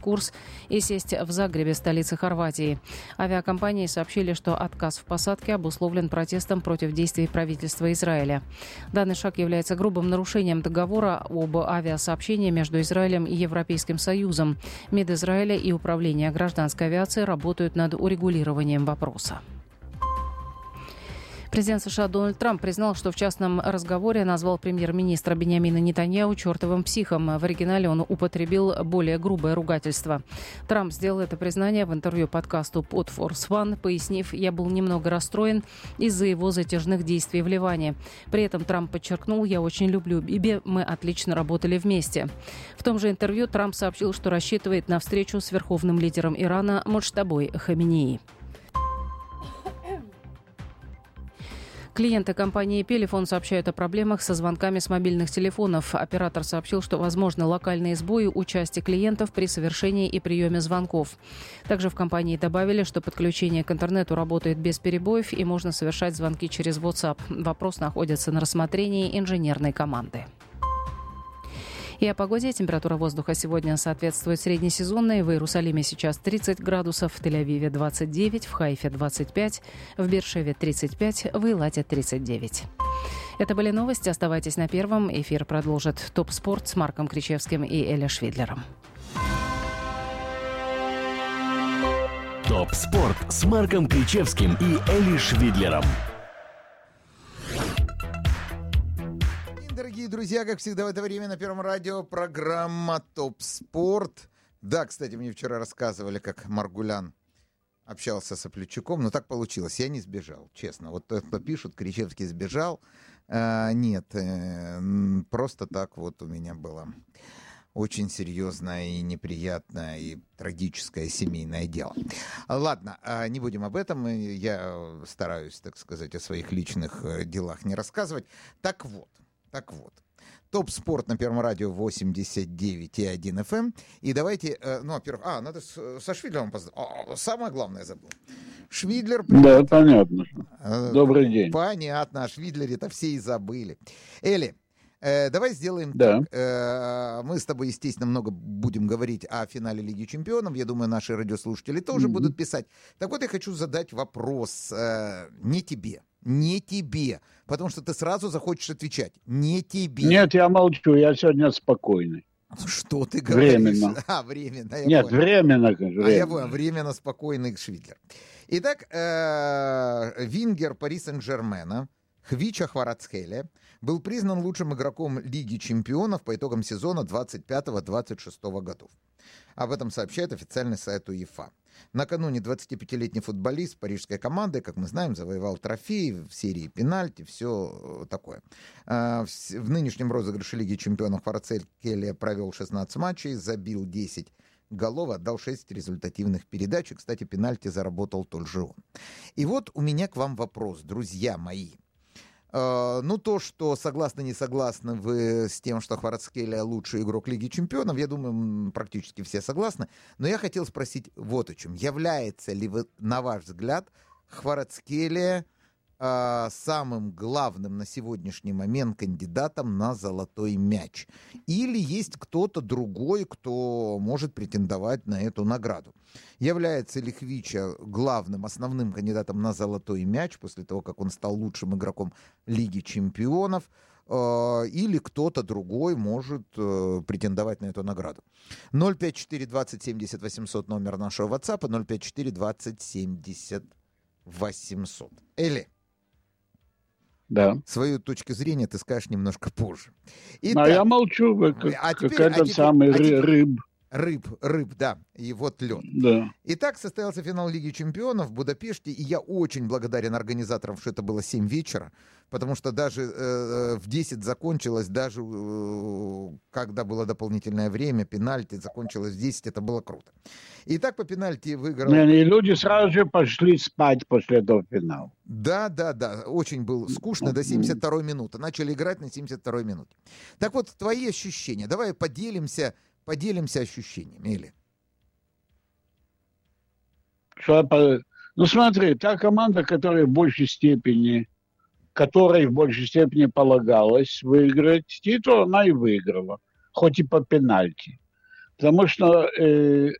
курс и сесть в Загребе, столице Хорватии. Авиакомпании сообщили, что отказ в посадке обусловлен протестом против действий правительства Израиля. Данный шаг является грубым нарушением договора об авиасообщении между Израилем и Европейским Союзом. МИД Израиля и Управление гражданской авиации работают над урегулированием вопроса. Президент США Дональд Трамп признал, что в частном разговоре назвал премьер-министра Биньямина Нетаньяху чертовым психом. В оригинале он употребил более грубое ругательство. Трамп сделал это признание в интервью подкасту Pod Force One, пояснив: «Я был немного расстроен из-за его затяжных действий в Ливане». При этом Трамп подчеркнул: «Я очень люблю Биби, мы отлично работали вместе». В том же интервью Трамп сообщил, что рассчитывает на встречу с верховным лидером Ирана Моджтабой Хаминеи. Клиенты компании Pelephone сообщают о проблемах со звонками с мобильных телефонов. Оператор сообщил, что возможны локальные сбои у части клиентов при совершении и приеме звонков. Также в компании добавили, что подключение к интернету работает без перебоев и можно совершать звонки через WhatsApp. Вопрос находится на рассмотрении инженерной команды. И о погоде. Температура воздуха сегодня соответствует среднесезонной. В Иерусалиме сейчас 30 градусов, в Тель-Авиве 29, в Хайфе 25, в Беer-Шеве 35, в Эйлате 39. Это были новости. Оставайтесь на Первом. Эфир продолжит ТОП Спорт с Марком Кричевским и Элли Швидлером. ТОП Спорт с Марком Кричевским и Элли Швидлером. Дорогие друзья, как всегда в это время на Первом радио программа «Топ Спорт». Да, кстати, мне вчера рассказывали, как Маргулян общался с Оплечуком, но так получилось, я не сбежал, честно. Вот тот, кто пишут, Кричевский сбежал. Нет, просто так вот у меня было очень серьезное и неприятное, и трагическое семейное дело. Ладно, не будем об этом, я стараюсь, так сказать, о своих личных делах не рассказывать. Так вот. ТОП Спорт на Первом радио 89,1 FM. И давайте, во-первых, надо со Швидлером поздравить. Самое главное забыл. Швидлер... Да, понятно. Добрый день. Понятно, о Швидлере-то все и забыли. Элли, давай сделаем так. Мы с тобой, естественно, много будем говорить о финале Лиги Чемпионов. Я думаю, наши радиослушатели тоже будут писать. Так вот, я хочу задать вопрос не тебе, потому что ты сразу захочешь отвечать. Не тебе. Нет, я молчу, я сегодня спокойный. Что ты говоришь? Временно. Временно. Нет, понял. Временно. Я понял, временно спокойный Швидлер. Итак, вингер Пари Сен-Жермена Хвича Кварацхелия был признан лучшим игроком Лиги Чемпионов по итогам сезона 25-26 годов. Об этом сообщает официальный сайт УЕФА. Накануне 25-летний футболист парижской команды, как мы знаем, завоевал трофей в серии пенальти, все такое. В нынешнем розыгрыше Лиги Чемпионов Кварацхелия провел 16 матчей, забил 10 голов, отдал 6 результативных передач. И, кстати, пенальти заработал тот же он. И вот у меня к вам вопрос, друзья мои. То, что согласны, не согласны вы с тем, что Кварацхелия лучший игрок Лиги Чемпионов, я думаю, практически все согласны. Но я хотел спросить вот о чем. Является ли, на ваш взгляд, Кварацхелия самым главным на сегодняшний момент кандидатом на золотой мяч? Или есть кто-то другой, кто может претендовать на эту награду? Является ли Хвича главным, основным кандидатом на золотой мяч после того, как он стал лучшим игроком Лиги Чемпионов? Или кто-то другой может претендовать на эту награду? 054 20 70 800 номер нашего WhatsApp, 054 20 70 800. Элли. Да. Свою точку зрения ты скажешь немножко позже. Итак, я молчу, как этот самый рыб. Рыб, да. И вот лед. Да. Итак, состоялся финал Лиги Чемпионов в Будапеште, и я очень благодарен организаторам, что это было 7 вечера, потому что даже в 10 закончилось, даже когда было дополнительное время, пенальти закончилось в 10, это было круто. Итак, по пенальти выиграл... И люди сразу же пошли спать после этого финала. Да, очень был скучно до 72-й минуты. Начали играть на 72-й минуте. Так вот, твои ощущения. Давай поделимся ощущениями, Или? Смотри, та команда, которой в большей степени полагалось выиграть титул, она и выиграла, хоть и по пенальти. Потому что